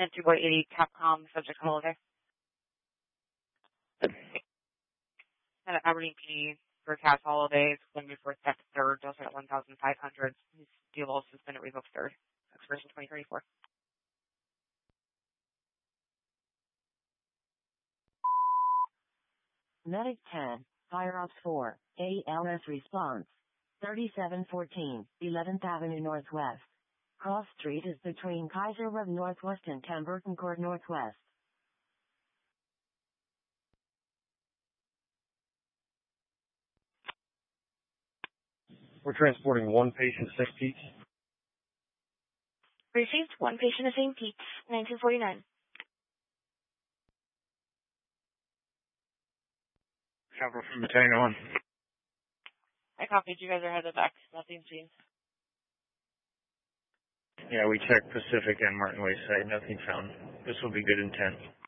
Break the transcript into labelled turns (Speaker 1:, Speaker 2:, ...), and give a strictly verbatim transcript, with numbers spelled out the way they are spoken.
Speaker 1: two by eighty Capcom, subject holiday. And at Aberdeen P D for Cast Holidays, when we first got third, also at one thousand five hundred. This deal also suspended revoked third. Expiration twenty thirty-four.
Speaker 2: Medic ten, Fire Ops four, A L S response. thirty-seven fourteen, eleventh Avenue Northwest. Cross Street is between Kaiser Road Northwest and Camberton Court Northwest.
Speaker 3: We're transporting one patient, Saint Pete's.
Speaker 4: Received one patient at Saint Pete's, nineteen forty-nine.
Speaker 3: Capital from Battalion one.
Speaker 1: I copied. You guys are headed back. Nothing seen.
Speaker 3: Yeah, we checked Pacific and Martin Way site. Nothing found. This will be good intent.